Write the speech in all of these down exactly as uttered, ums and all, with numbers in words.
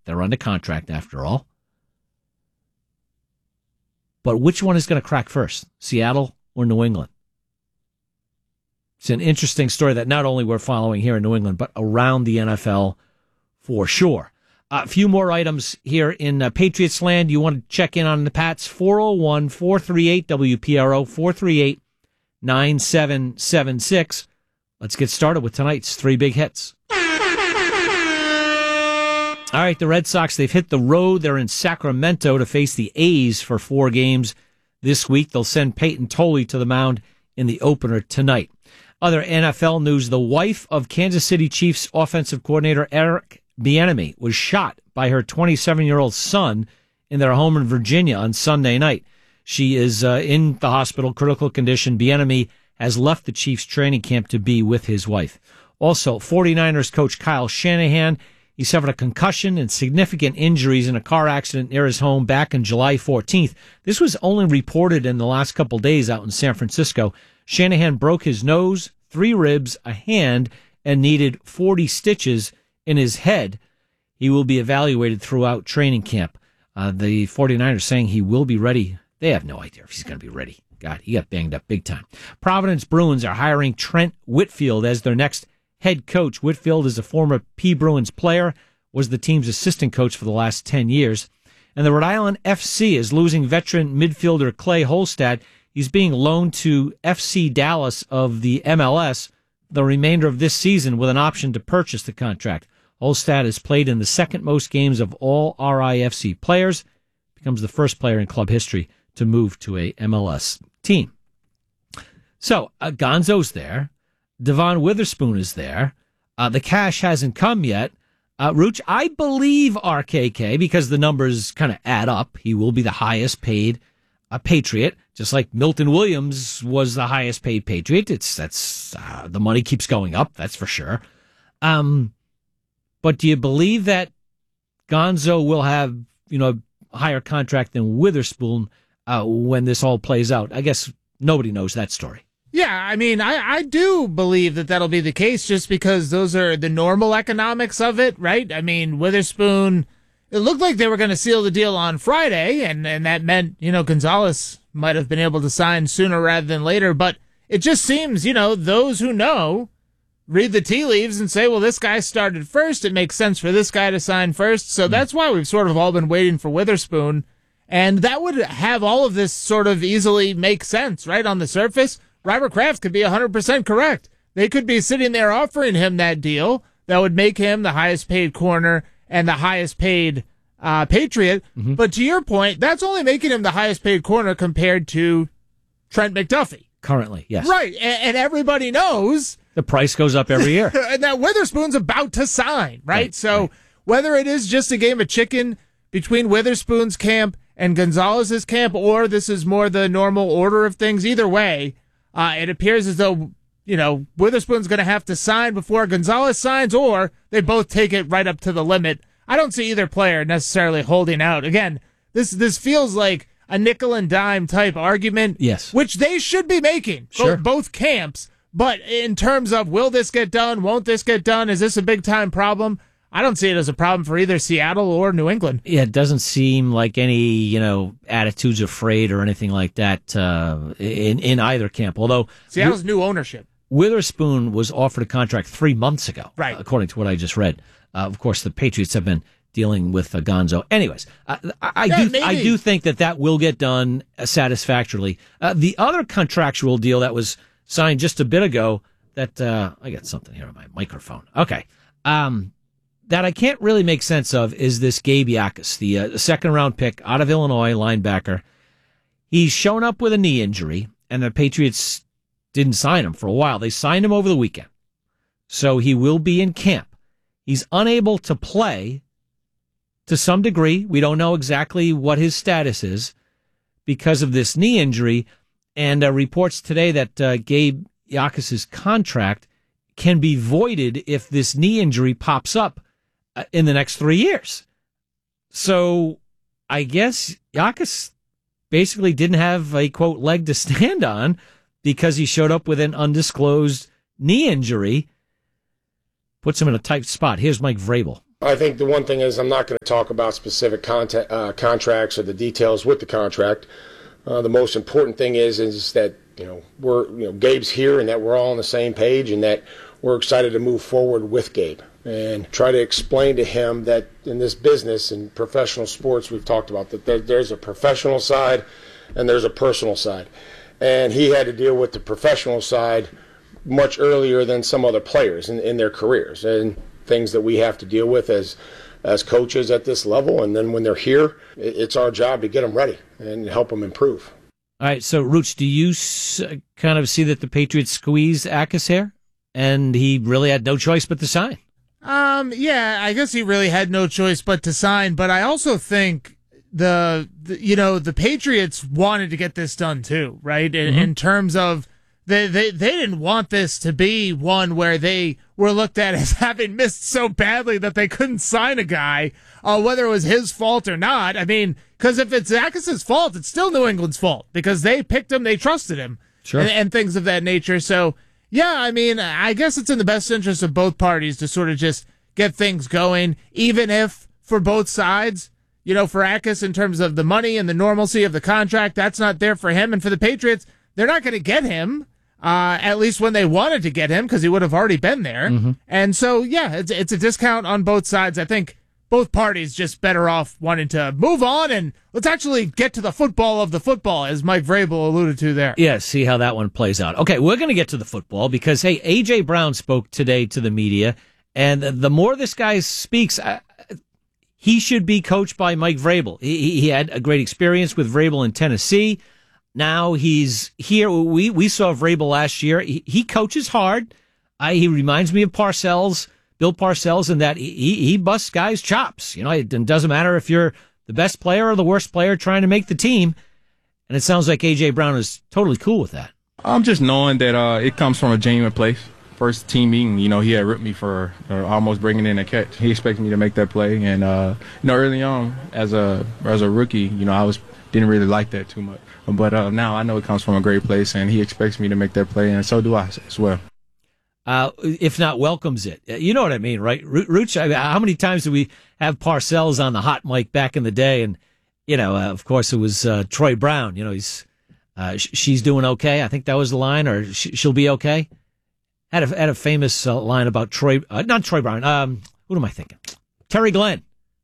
They're under contract, after all. But which one is going to crack first, Seattle or New England? It's an interesting story that not only we're following here in New England, but around the N F L for sure. A few more items here in uh, Patriots land. You want to check in on the Pats? four oh one, four three eight, W P R O, four three eight, nine seven seven six. Let's get started with tonight's three big hits. All right, the Red Sox, they've hit the road. They're in Sacramento to face the A's for four games this week. They'll send Peyton Tolley to the mound in the opener tonight. Other N F L news, the wife of Kansas City Chiefs offensive coordinator Eric Bieniemy was shot by her twenty-seven-year-old son in their home in Virginia on Sunday night. She is uh, in the hospital, critical condition. Bieniemy has left the Chiefs training camp to be with his wife. Also, 49ers coach Kyle Shanahan, he suffered a concussion and significant injuries in a car accident near his home back on July fourteenth. This was only reported in the last couple days out in San Francisco. Shanahan broke his nose, three ribs, a hand, and needed forty stitches in his head. He will be evaluated throughout training camp. Uh, the 49ers saying he will be ready. They have no idea if he's going to be ready. God, he got banged up big time. Providence Bruins are hiring Trent Whitfield as their next head coach. Whitfield is a former P. Bruins player, was the team's assistant coach for the last ten years. And the Rhode Island F C is losing veteran midfielder Clay Holstad. He's being loaned to F C Dallas of the M L S the remainder of this season with an option to purchase the contract. Holstad has played in the second most games of all R I F C players, becomes the first player in club history to move to a M L S team. So, uh, Gonzo's there. Devon Witherspoon is there. Uh, the cash hasn't come yet. Uh, Rooch, I believe R K K, because the numbers kind of add up. He will be the highest paid uh, Patriot, just like Milton Williams was the highest paid Patriot. It's that's uh, the money keeps going up, that's for sure. Um, but do you believe that Gonzo will have, you know, a higher contract than Witherspoon uh, when this all plays out? I guess nobody knows that story. Yeah, I mean, I, I do believe that that'll be the case just because those are the normal economics of it, right? I mean, Witherspoon, it looked like they were going to seal the deal on Friday, and, and that meant, you know, Gonzalez might have been able to sign sooner rather than later, but it just seems, you know, those who know read the tea leaves and say, well, this guy started first. It makes sense for this guy to sign first. So that's why we've sort of all been waiting for Witherspoon. And that would have all of this sort of easily make sense, right? On the surface, Robert Kraft could be one hundred percent correct. They could be sitting there offering him that deal that would make him the highest paid corner and the highest paid uh, Patriot. Mm-hmm. But to your point, that's only making him the highest paid corner compared to Trent McDuffie. Currently, yes. Right. And, and everybody knows the price goes up every year. And that Witherspoon's about to sign, right? right so right. Whether it is just a game of chicken between Witherspoon's camp and Gonzalez's camp, or this is more the normal order of things, either way, uh, it appears as though, you know, Witherspoon's going to have to sign before Gonzalez signs, or they both take it right up to the limit. I don't see either player necessarily holding out. Again, this this feels like a nickel and dime type argument, yes, which they should be making, sure. both, both camps. But in terms of will this get done, won't this get done, is this a big-time problem? I don't see it as a problem for either Seattle or New England. Yeah, it doesn't seem like any, you know, attitudes afraid or anything like that uh, in, in either camp. Although Seattle's new ownership. Witherspoon was offered a contract three months ago, right? Uh, according to what I just read. Uh, of course, the Patriots have been dealing with uh, Gonzo. Anyways, uh, I, I yeah, do maybe. I do think that that will get done uh, satisfactorily. Uh, the other contractual deal that was signed just a bit ago, that uh, I got something here on my microphone. Okay, um, that I can't really make sense of is this Gabe Yakus, the uh, second round pick out of Illinois, linebacker. He's shown up with a knee injury, and the Patriots didn't sign him for a while. They signed him over the weekend, so he will be in camp. He's unable to play to some degree. We don't know exactly what his status is because of this knee injury. And uh, reports today that uh, Gabe Yakus' contract can be voided if this knee injury pops up uh, in the next three years. So I guess Yakus basically didn't have a, quote, leg to stand on because he showed up with an undisclosed knee injury. Puts him in a tight spot. Here's Mike Vrabel. I think the one thing is I'm not going to talk about specific contact, uh, contracts or the details with the contract. Uh, the most important thing is is that you know we're you know Gabe's here and that we're all on the same page and that we're excited to move forward with Gabe and try to explain to him that in this business and professional sports we've talked about that there, there's a professional side and there's a personal side, and he had to deal with the professional side much earlier than some other players in, in their careers and things that we have to deal with as as coaches at this level. And then when they're here, it's our job to get them ready and help them improve. All right, so Rooch, do you s- kind of see that the Patriots squeezed Akis here and he really had no choice but to sign? Um, yeah, I guess he really had no choice but to sign, but I also think the, the you know, the Patriots wanted to get this done too, right? In, Mm-hmm. in terms of They, they they didn't want this to be one where they were looked at as having missed so badly that they couldn't sign a guy, uh, whether it was his fault or not. I mean, because if it's Akis' fault, it's still New England's fault because they picked him, they trusted him, Sure. and, and things of that nature. So, yeah, I mean, I guess it's in the best interest of both parties to sort of just get things going, even if for both sides, you know, for Akis in terms of the money and the normalcy of the contract, that's not there for him. And for the Patriots, they're not going to get him. Uh, at least when they wanted to get him, because he would have already been there. Mm-hmm. And so, yeah, it's, it's a discount on both sides. I think both parties just better off wanting to move on and let's actually get to the football of the football, as Mike Vrabel alluded to there. Yeah, see how that one plays out. Okay, we're going to get to the football because, hey, A J. Brown spoke today to the media, and the more this guy speaks, uh, he should be coached by Mike Vrabel. He, he had a great experience with Vrabel in Tennessee. Now he's here. We we saw Vrabel last year. He, he coaches hard. I, he reminds me of Parcells, Bill Parcells, in that he, he busts guys' chops. You know, it doesn't matter if you're the best player or the worst player trying to make the team. And it sounds like A J. Brown is totally cool with that. I'm just knowing that uh, it comes from a genuine place. First team meeting, you know, he had ripped me for uh, almost bringing in a catch. He expected me to make that play, and uh, you know, early on as a as a rookie, you know, I was didn't really like that too much. But uh, now I know it comes from a great place, and he expects me to make that play, and so do I as well. Uh, if not, welcomes it. You know what I mean, right? Rooch, I mean, how many times did we have Parcells on the hot mic back in the day? And, you know, uh, of course, it was uh, Troy Brown. You know, he's uh, sh- she's doing okay. I think that was the line, or sh- she'll be okay. Had a, had a famous uh, line about Troy, uh, not Troy Brown. Um, what am I thinking? Terry Glenn.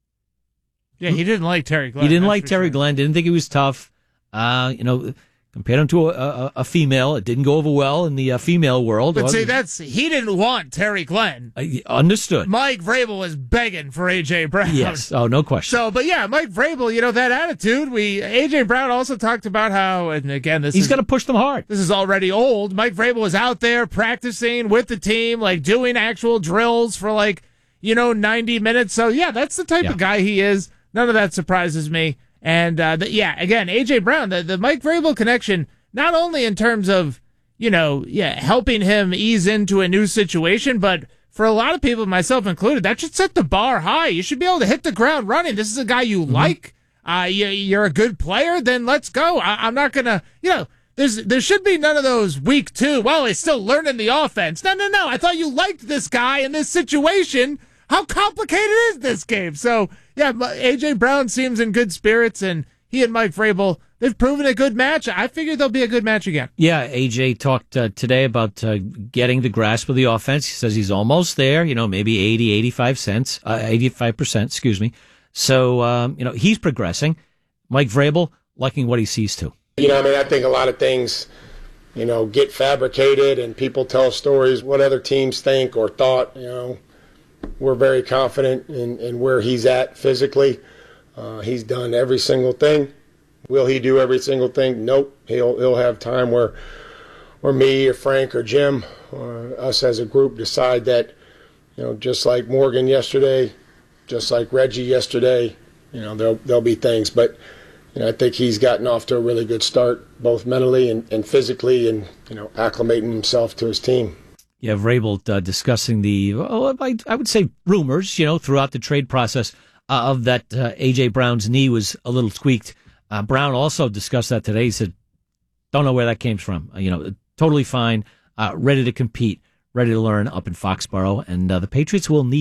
Yeah, he didn't like Terry Glenn. He didn't that's like for Terry sure. Glenn. Didn't think he was tough. Uh, you know, compared him to a, a, a female. It didn't go over well in the uh, female world. But Well, see, that's he didn't want Terry Glenn. uh, understood. Mike Vrabel was begging for A J. Brown. Yes. Oh, no question. So, but yeah, Mike Vrabel, you know, that attitude. We A J. Brown also talked about how, and again, this He's is going to push them hard. this is already old. Mike Vrabel was out there practicing with the team, like doing actual drills for like, you know, ninety minutes. So yeah, that's the type Yeah. of guy he is. None of that surprises me. And uh, the, yeah, again, A J. Brown, the, the Mike Vrabel connection, not only in terms of, you know, yeah, helping him ease into a new situation, but for a lot of people, myself included, that should set the bar high. You should be able to hit the ground running. This is a guy you mm-hmm. like. Uh, you, you're a good player, then let's go. I, I'm not going to, you know, there's there should be none of those week two, well, he's still learning the offense. No, no, no. I thought you liked this guy in this situation. How complicated is this game? So, yeah, A J. Brown seems in good spirits, and he and Mike Vrabel, they've proven a good match. I figure they'll be a good match again. Yeah, A J talked uh, today about uh, getting the grasp of the offense. He says he's almost there, you know, maybe eighty, eighty-five cents, uh, eighty-five percent, excuse me. So, um, you know, he's progressing. Mike Vrabel liking what he sees too. You know, I mean, I think a lot of things, you know, get fabricated and people tell stories what other teams think or thought, you know. We're very confident in, in where he's at physically. Uh, he's done every single thing. Will he do every single thing? Nope. He'll he'll have time where, where me or Frank or Jim or us as a group decide that, you know, just like Morgan yesterday, just like Reggie yesterday, you know, there'll there'll be things. But you know, I think he's gotten off to a really good start, both mentally and, and physically, and you know, acclimating himself to his team. Yeah, Vrabel uh, discussing the, well, I, I would say rumors, you know, throughout the trade process uh, of that uh, A J. Brown's knee was a little tweaked. Uh, Brown also discussed that today. He said, don't know where that came from. Uh, you know, totally fine, uh, ready to compete, ready to learn up in Foxborough, and uh, the Patriots will need him.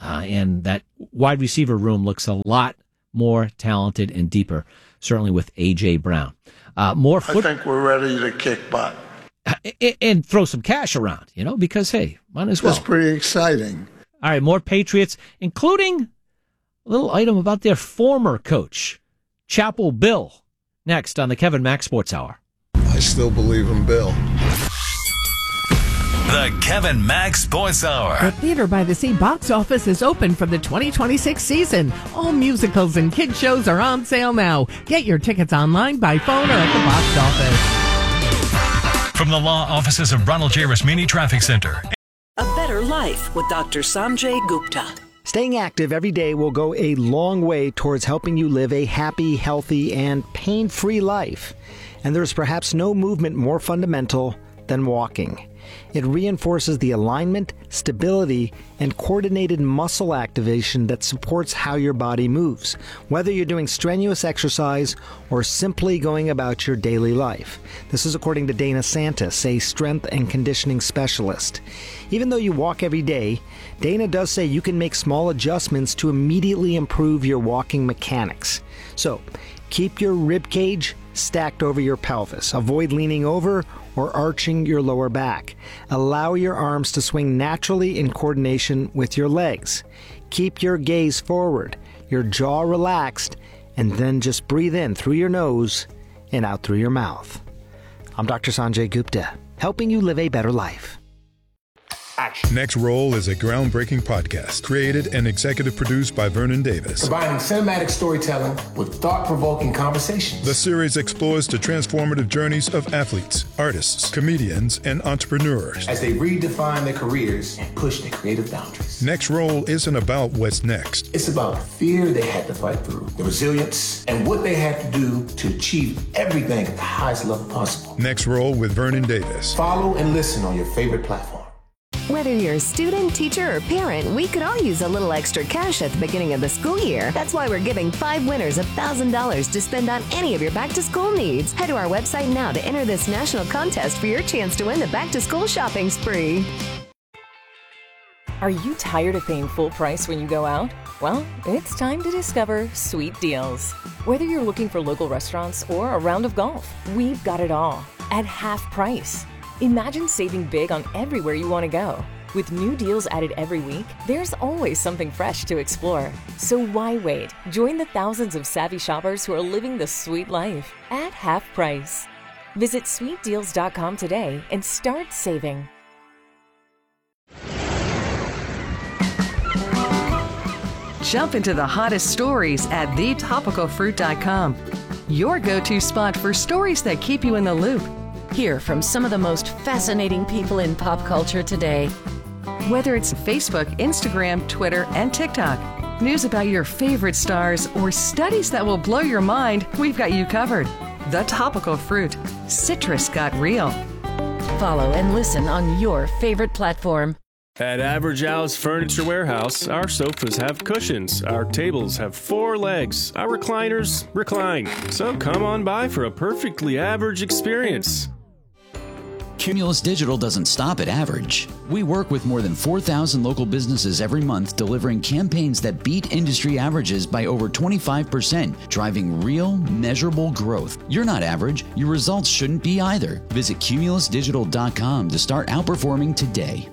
Uh, and that wide receiver room looks a lot more talented and deeper, certainly with A J. Brown. Uh, more foot- I think we're ready to kick butt. And, and throw some cash around, you know, because, hey, might as well. That's pretty exciting. All right, more Patriots, including a little item about their former coach, Chapel Bill, next on the Kevin Mack Sports Hour. I still believe in Bill. The Kevin Mack Sports Hour. The Theater by the Sea box office is open for the twenty twenty-six season. All musicals and kids shows are on sale now. Get your tickets online, by phone, or at the box office. From the law offices of Ronald J. Rasmini Traffic Center. A better life with Doctor Sanjay Gupta. Staying active every day will go a long way towards helping you live a happy, healthy, and pain-free life. And there's perhaps no movement more fundamental than walking. It reinforces the alignment, stability, and coordinated muscle activation that supports how your body moves, whether you're doing strenuous exercise or simply going about your daily life. This is according to Dana Santis, a strength and conditioning specialist. Even though you walk every day, Dana does say you can make small adjustments to immediately improve your walking mechanics. So, keep your rib cage stacked over your pelvis. Avoid leaning over or arching your lower back. Allow your arms to swing naturally in coordination with your legs. Keep your gaze forward, your jaw relaxed, and then just breathe in through your nose and out through your mouth. I'm Doctor Sanjay Gupta, helping you live a better life. Action. Next Roll is a groundbreaking podcast created and executive produced by Vernon Davis. Combining cinematic storytelling with thought-provoking conversations. The series explores the transformative journeys of athletes, artists, comedians, and entrepreneurs as they redefine their careers and push their creative boundaries. Next Roll isn't about what's next. It's about the fear they had to fight through, the resilience, and what they had to do to achieve everything at the highest level possible. Next Roll with Vernon Davis. Follow and listen on your favorite platform. Whether you're a student, teacher, or parent, we could all use a little extra cash at the beginning of the school year. That's why we're giving five winners one thousand dollars to spend on any of your back-to-school needs. Head to our website now to enter this national contest for your chance to win the back-to-school shopping spree. Are you tired of paying full price when you go out? Well, it's time to discover Sweet Deals. Whether you're looking for local restaurants or a round of golf, we've got it all at half price. Imagine saving big on everywhere you want to go. With new deals added every week, there's always something fresh to explore. So why wait? Join the thousands of savvy shoppers who are living the sweet life at half price. Visit sweet deals dot com today and start saving. Jump into the hottest stories at the topical fruit dot com. Your go-to spot for stories that keep you in the loop. Hear from some of the most fascinating people in pop culture today. Whether it's Facebook, Instagram, Twitter, and TikTok, news about your favorite stars, or studies that will blow your mind, we've got you covered. The Topical Fruit. Citrus got real. Follow and listen on your favorite platform. At Average Al's Furniture Warehouse, our sofas have cushions, our tables have four legs, our recliners recline. So come on by for a perfectly average experience. Cumulus Digital doesn't stop at average. We work with more than four thousand local businesses every month, delivering campaigns that beat industry averages by over twenty-five percent, driving real, measurable growth. You're not average. Your results shouldn't be either. Visit cumulus digital dot com to start outperforming today.